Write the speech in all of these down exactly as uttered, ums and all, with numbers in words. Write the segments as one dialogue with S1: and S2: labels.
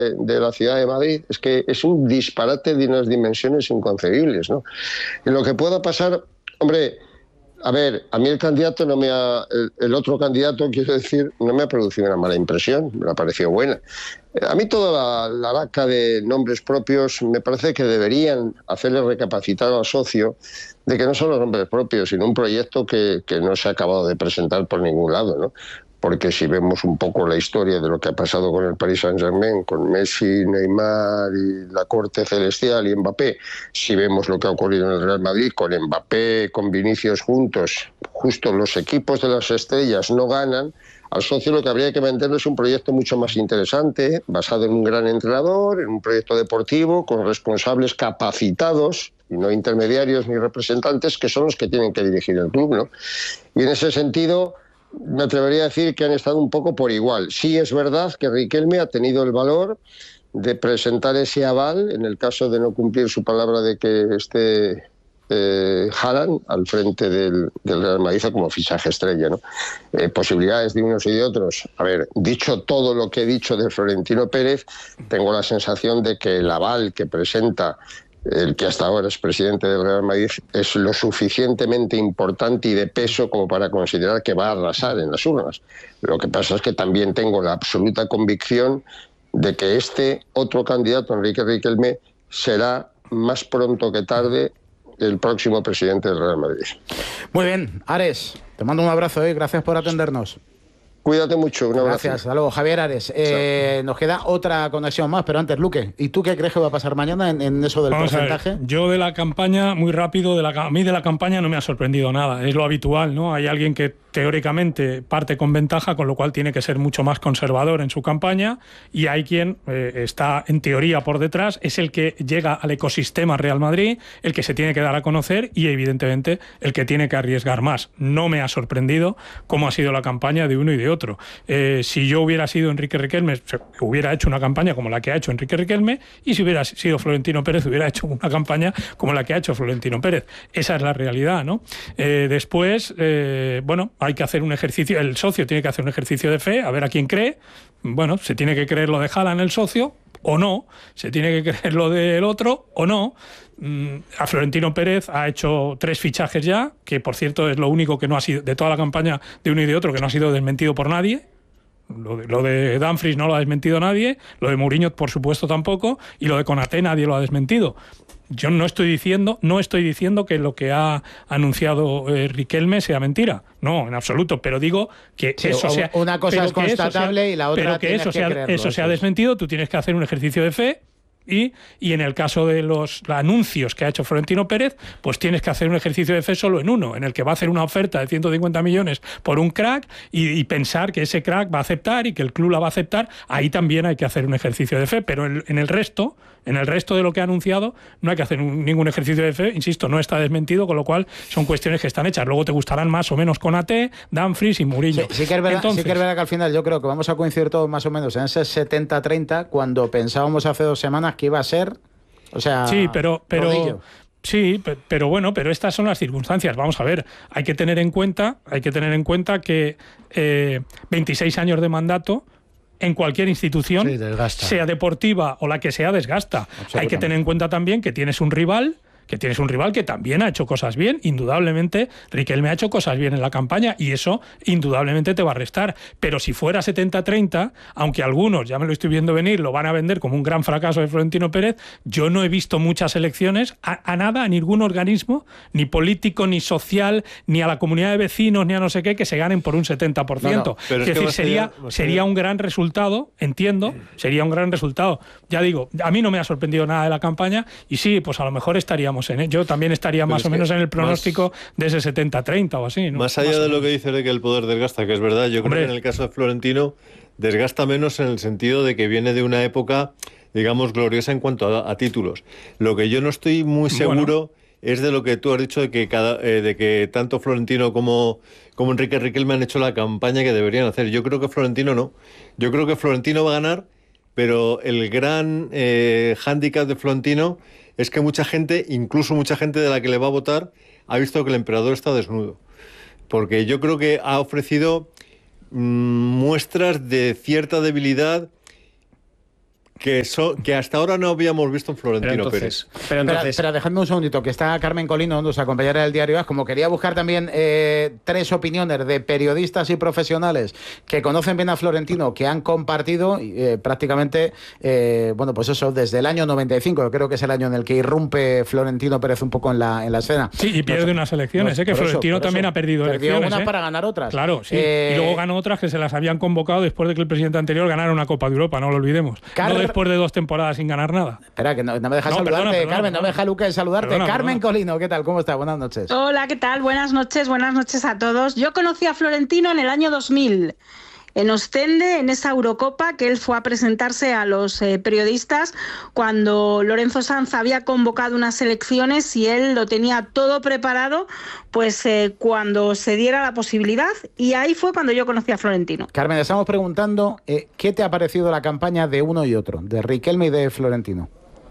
S1: de la ciudad de Madrid. Es que es un disparate de unas dimensiones inconcebibles, ¿no? En lo que pueda pasar, hombre, a ver, a mí el candidato no me ha, el, el otro candidato, quiero decir, no me ha producido una mala impresión, me ha parecido buena. A mí toda la, la laca de nombres propios me parece que deberían hacerle recapacitar al socio de que no son los nombres propios, sino un proyecto que, que no se ha acabado de presentar por ningún lado, ¿no? Porque si vemos un poco la historia de lo que ha pasado con el Paris Saint-Germain, con Messi, Neymar y la corte celestial y Mbappé, si vemos lo que ha ocurrido en el Real Madrid con Mbappé, con Vinicius juntos, justo los equipos de las estrellas no ganan, al socio lo que habría que venderle es un proyecto mucho más interesante, basado en un gran entrenador, en un proyecto deportivo, con responsables capacitados, y no intermediarios ni representantes, que son los que tienen que dirigir el club, ¿no? Y en ese sentido, me atrevería a decir que han estado un poco por igual. Sí es verdad que Riquelme ha tenido el valor de presentar ese aval, en el caso de no cumplir su palabra de que esté eh, Haaland al frente del, del Real Madrid como fichaje estrella, ¿no? Eh, posibilidades de unos y de otros. A ver, dicho todo lo que he dicho de Florentino Pérez, tengo la sensación de que el aval que presenta el que hasta ahora es presidente del Real Madrid es lo suficientemente importante y de peso como para considerar que va a arrasar en las urnas. Lo que pasa es que también tengo la absoluta convicción de que este otro candidato, Enrique Riquelme, será más pronto que tarde el próximo presidente del Real Madrid.
S2: Muy bien, Ares, te mando un abrazo, ¿eh? Gracias por atendernos.
S1: Cuídate mucho, un abrazo.
S2: Gracias, hasta luego. Javier Ares, eh, nos queda otra conexión más, pero antes, Luque, ¿y tú qué crees que va a pasar mañana en, en eso del
S3: Vamos
S2: porcentaje?
S3: A ver, yo de la campaña, muy rápido, de la, a mí de la campaña no me ha sorprendido nada, es lo habitual, ¿no? Hay alguien que teóricamente parte con ventaja, con lo cual tiene que ser mucho más conservador en su campaña, y hay quien eh, está en teoría por detrás, es el que llega al ecosistema Real Madrid, el que se tiene que dar a conocer y evidentemente el que tiene que arriesgar más. No me ha sorprendido cómo ha sido la campaña de uno y de otro. Eh, si yo hubiera sido Enrique Riquelme, hubiera hecho una campaña como la que ha hecho Enrique Riquelme, y si hubiera sido Florentino Pérez, hubiera hecho una campaña como la que ha hecho Florentino Pérez. Esa es la realidad, ¿no? Eh, después, eh, bueno, hay que hacer un ejercicio, el socio tiene que hacer un ejercicio de fe, a ver a quién cree. Bueno, se tiene que creer lo de Haaland el socio, o no, se tiene que creer lo del otro, o no. A Florentino Pérez ha hecho tres fichajes ya, que por cierto es lo único que no ha sido, de toda la campaña de uno y de otro, que no ha sido desmentido por nadie. Lo de, lo de Dumfries no lo ha desmentido nadie, lo de Mourinho por supuesto tampoco, y lo de Konaté nadie lo ha desmentido. Yo no estoy diciendo, no estoy diciendo que lo que ha anunciado eh, Riquelme sea mentira, no, en absoluto, pero digo que
S2: sí,
S3: eso sea...
S2: Una cosa es constatable sea, y la otra
S3: pero que eso
S2: que
S3: sea,
S2: creerlo,
S3: eso sea desmentido, tú tienes que hacer un ejercicio de fe. Y, y en el caso de los anuncios que ha hecho Florentino Pérez, pues tienes que hacer un ejercicio de fe solo en uno, en el que va a hacer una oferta de ciento cincuenta millones por un crack y, y pensar que ese crack va a aceptar y que el club la va a aceptar. Ahí también hay que hacer un ejercicio de fe, pero en, en el resto, en el resto de lo que ha anunciado, no hay que hacer un, ningún ejercicio de fe. Insisto, no está desmentido, con lo cual son cuestiones que están hechas. Luego te gustarán más o menos Konaté, Dumfries y Mourinho.
S2: Sí, sí que es verdad,
S3: Entonces,
S2: sí que es verdad que al final yo creo que vamos a coincidir todos más o menos en ese setenta treinta, cuando pensábamos hace dos semanas que iba a ser... O sea,
S3: sí, pero, pero
S2: rodillo.
S3: Sí, pero bueno, pero estas son las circunstancias. Vamos a ver, hay que tener en cuenta, hay que tener en cuenta que eh, veintiséis años de mandato en cualquier institución, sí, sea deportiva o la que sea, desgasta. Hay que tener en cuenta también que tienes un rival. que tienes un rival que también ha hecho cosas bien, indudablemente Riquelme ha hecho cosas bien en la campaña y eso indudablemente te va a restar, pero si fuera setenta treinta, aunque algunos, ya me lo estoy viendo venir, lo van a vender como un gran fracaso de Florentino Pérez, yo no he visto muchas elecciones a, a nada, a ningún organismo, ni político, ni social, ni a la comunidad de vecinos, ni a no sé qué, que se ganen por un setenta por ciento. No, no. Es, es decir, sería, allá, sería un gran resultado, entiendo, sería un gran resultado. Ya digo, a mí no me ha sorprendido nada de la campaña y sí, pues a lo mejor estaríamos en, ¿eh? Yo también estaría Pero más o menos en el pronóstico más, de ese setenta treinta o así, ¿no?
S4: Más allá más de lo que dice de que el poder desgasta, que es verdad, yo Hombre. creo que en el caso de Florentino desgasta menos en el sentido de que viene de una época, digamos, gloriosa en cuanto a, a títulos. Lo que yo no estoy muy seguro bueno. es de lo que tú has dicho, de que cada, eh, de que tanto Florentino como, como Enrique Riquelme han hecho la campaña que deberían hacer. Yo creo que Florentino no. Yo creo que Florentino va a ganar, pero el gran eh, hándicap de Florentino es que mucha gente, incluso mucha gente de la que le va a votar, ha visto que el emperador está desnudo. Porque yo creo que ha ofrecido mmm, muestras de cierta debilidad que, so, que hasta ahora no habíamos visto en Florentino
S2: pero entonces,
S4: Pérez.
S2: Pero entonces... Pero, pero dejadme un segundito, que está Carmen Colino, nuestra compañera del Diario A S, como quería buscar también eh, tres opiniones de periodistas y profesionales que conocen bien a Florentino, que han compartido eh, prácticamente, eh, bueno, pues eso, desde el año noventa y cinco, que creo que es el año en el que irrumpe Florentino Pérez un poco en la, en la escena.
S3: Sí, y pierde no, unas elecciones, no, eh, que Florentino eso, también eso, ha perdido
S2: perdió
S3: elecciones.
S2: unas
S3: eh.
S2: para ganar otras.
S3: Claro, sí.
S2: Eh,
S3: y luego ganó otras que se las habían convocado después de que el presidente anterior ganara una Copa de Europa, no lo olvidemos.
S2: Car...
S3: No después de dos temporadas sin ganar nada.
S2: Espera, que no, no me dejas
S3: no,
S2: saludarte,
S3: perdona, perdona,
S2: Carmen,
S3: perdona.
S2: no me deja Luque saludarte.
S3: Perdona,
S2: Carmen
S3: perdona.
S2: Colino, ¿qué tal? ¿Cómo está? Buenas noches.
S5: Hola, ¿qué tal? Buenas noches, buenas noches a todos. Yo conocí a Florentino en el año dos mil. En Ostende, en esa Eurocopa, que él fue a presentarse a los eh, periodistas cuando Lorenzo Sanz había convocado unas elecciones y él lo tenía todo preparado, pues eh, cuando se diera la posibilidad, y ahí fue cuando yo conocí a Florentino.
S2: Carmen, estamos preguntando eh, ¿qué te ha parecido la campaña de uno y otro, de Riquelme y de Florentino?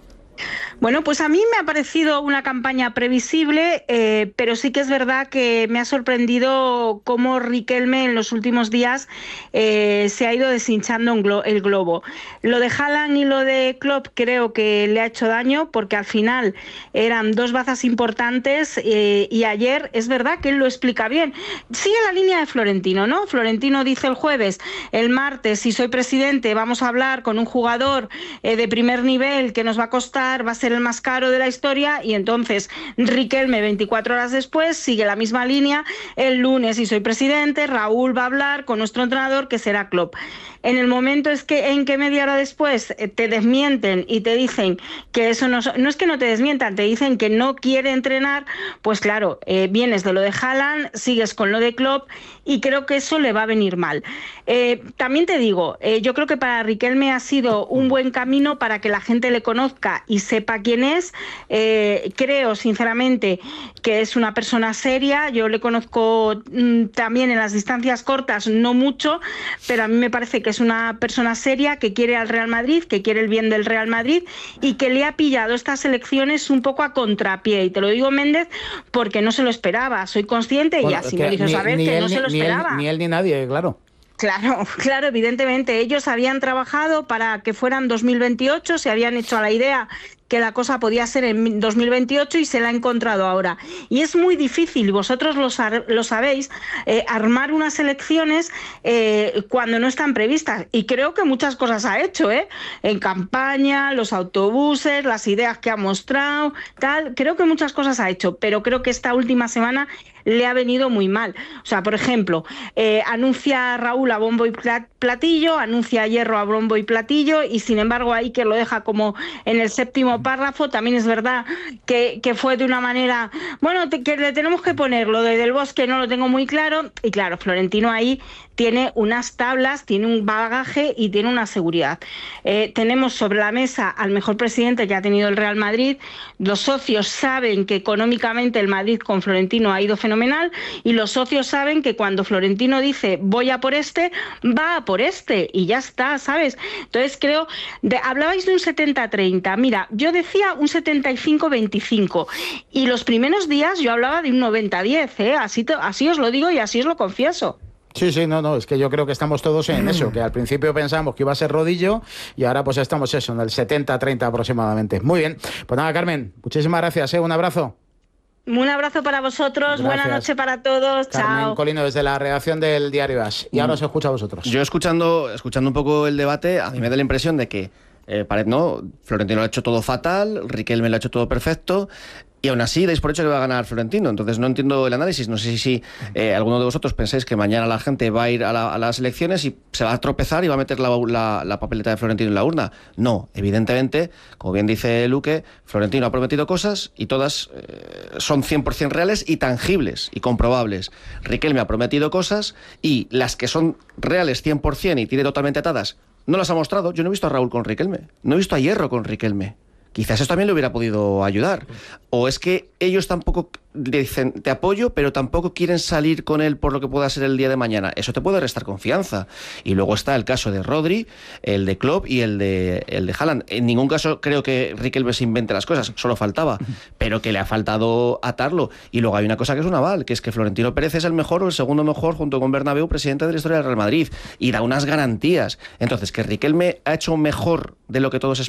S5: Bueno, pues a mí me ha parecido una campaña previsible, eh, pero sí que es verdad que me ha sorprendido cómo Riquelme en los últimos días eh, se ha ido deshinchando un glo- el globo. Lo de Haaland y lo de Klopp creo que le ha hecho daño, porque al final eran dos bazas importantes eh, y ayer es verdad que él lo explica bien. Sigue la línea de Florentino, ¿no? Florentino dice el jueves, el martes, si soy presidente, vamos a hablar con un jugador eh, de primer nivel que nos va a costar, va a ser el más caro de la historia, y entonces Riquelme veinticuatro horas después sigue la misma línea. El lunes, si soy presidente, Raúl va a hablar con nuestro entrenador, que será Klopp. En el momento es que en que media hora después te desmienten y te dicen que eso no, no es que no te desmientan, te dicen que no quiere entrenar, pues claro, eh, vienes de lo de Haaland, sigues con lo de Klopp, y creo que eso le va a venir mal. Eh, también te digo, eh, yo creo que para Riquelme ha sido un buen camino para que la gente le conozca y sepa quién es. Eh, creo sinceramente que es una persona seria. Yo le conozco mmm, también en las distancias cortas, no mucho, pero a mí me parece que es una persona seria, que quiere al Real Madrid, que quiere el bien del Real Madrid, y que le ha pillado estas elecciones un poco a contrapié. Y te lo digo, Méndez, porque no se lo esperaba. Soy consciente, bueno, y así me dijo saber que
S2: él,
S5: no se lo
S2: ni
S5: esperaba.
S2: Él, ni él ni nadie, claro.
S5: Claro, claro, evidentemente. Ellos habían trabajado para que fueran dos mil veintiocho, se habían hecho a la idea que la cosa podía ser en dos mil veintiocho y se la ha encontrado ahora. Y es muy difícil, vosotros lo, lo sabéis, eh, armar unas elecciones eh, cuando no están previstas. Y creo que muchas cosas ha hecho, ¿eh? En campaña, los autobuses, las ideas que ha mostrado, tal. Creo que muchas cosas ha hecho, pero creo que esta última semana le ha venido muy mal. O sea, por ejemplo, eh, anuncia a Raúl a bombo y platillo, anuncia a Hierro a bombo y platillo, y sin embargo ahí que lo deja como en el séptimo párrafo. También es verdad que, que fue de una manera, bueno, te, que le tenemos que poner lo de Del Bosque, no lo tengo muy claro, y claro, Florentino ahí tiene unas tablas, tiene un bagaje y tiene una seguridad. Eh, tenemos sobre la mesa al mejor presidente que ha tenido el Real Madrid. Los socios saben que económicamente el Madrid con Florentino ha ido fenomenal, y los socios saben que cuando Florentino dice voy a por este, va a por este, y ya está, ¿sabes? Entonces creo, de, hablabais de un setenta treinta, mira, yo decía un setenta y cinco veinticinco, y los primeros días yo hablaba de un noventa diez, ¿eh? así, así os lo digo y así os lo confieso.
S2: Sí, sí, no, no, es que yo creo que estamos todos en eso, que al principio pensamos que iba a ser rodillo y ahora pues estamos eso, en el setenta treinta aproximadamente. Muy bien, pues nada, Carmen, muchísimas gracias, ¿eh? Un abrazo.
S5: Un abrazo para vosotros, gracias. Buena noche para todos,
S2: Carmen
S5: chao.
S2: Colino desde la redacción del Diario A S. Y ahora os escucho a vosotros.
S6: Yo escuchando, escuchando un poco el debate, a mí me da la impresión de que eh, no, Florentino lo ha hecho todo fatal, Riquelme lo ha hecho todo perfecto, y aún así dais por hecho que va a ganar Florentino. Entonces no entiendo el análisis. No sé si, si eh, alguno de vosotros pensáis que mañana la gente va a ir a, la, a las elecciones y se va a tropezar y va a meter la, la, la papeleta de Florentino en la urna. No, evidentemente, como bien dice Luque, Florentino ha prometido cosas y todas eh, son cien por ciento reales y tangibles y comprobables. Riquelme ha prometido cosas y las que son reales cien por ciento y tiene totalmente atadas, no las ha mostrado. Yo no he visto a Raúl con Riquelme, no he visto a Hierro con Riquelme. Quizás eso también le hubiera podido ayudar. O es que ellos tampoco dicen te apoyo, pero tampoco quieren salir con él por lo que pueda ser el día de mañana. Eso te puede restar confianza. Y luego está el caso de Rodri, el de Klopp y el de el de Haaland. En ningún caso creo que Riquelme se invente las cosas, solo faltaba, pero que le ha faltado atarlo. Y luego hay una cosa que es un aval, que es que Florentino Pérez es el mejor o el segundo mejor, junto con Bernabéu, presidente de la historia del Real Madrid, y da unas garantías. Entonces, que Riquelme ha hecho mejor de lo que todos esperamos